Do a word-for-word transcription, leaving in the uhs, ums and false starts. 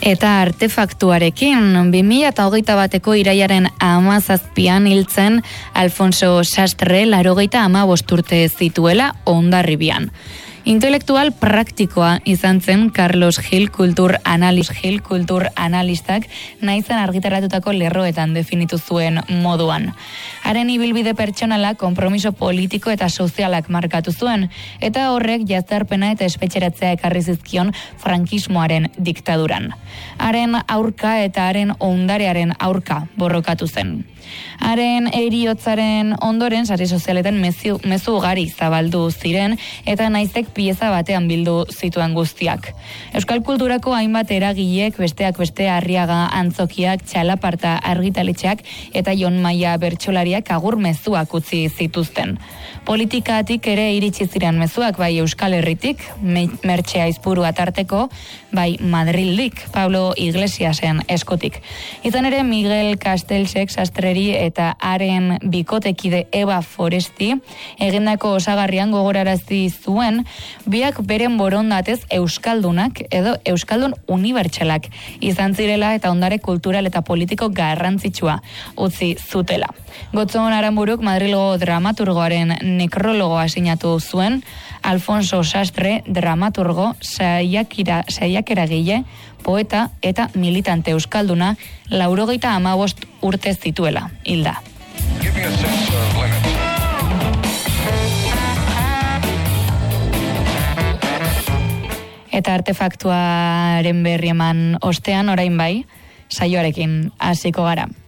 Eta artefaktuarekin, bi mila hogeita bateko iraiaren hamazazpian hiltzen Alfonso Sastre laurogeita hamabost urte zituela Hondarribian. Intelektual praktikoa izan zen Carlos Gil kultur analis Gil kultur analistak naizen argitaratutako lerroetan definitu zuen moduan. Haren ibilbide pertsonala konpromiso politiko eta sozialak markatu zuen, eta horrek jazarpena eta espetxeratzea ekarri zizkion frankismoaren diktaduran. Haren aurka eta haren ondarearen aurka borrokatu zen. Haren eriotzaren ondoren sare sozialetan mezu, mezu ugari zabaldu ziren eta naizek pieza batean bildu zituen guztiak. Euskal kulturako hainbat eragilek, besteak beste Arriaga Antzokiak, Txalaparta argitaletxeak eta Jon Maia bertsolariak agur mezuak utzi zituzten. Politikatik ere iritsi ziren mezuak, bai Euskal Herritik, Mertxe Aizpuru atarteko, bai Madrildik, Pablo Iglesiasen eskutik. Izan ere Miguel Castelsek Sastreri eta haren bikotekide Eva Foresti egindako osagarrian gogorarazi zuen biak beren borondatez euskaldunak edo euskaldun unibertsalak izan zirela eta ondare kultural eta politiko garrantzitsua utzi zutela. Gotzon Aranburuk Madrilgo dramaturgoaren nekrologoa sinatu zuen, Alfonso Sastre dramaturgo, saiakira, saiakeragile, poeta eta militante euskalduna laurogeita hamabost urte zituela, hilda. Eta artefaktuaren berri eman ostean orain bai, saioarekin hasiko gara.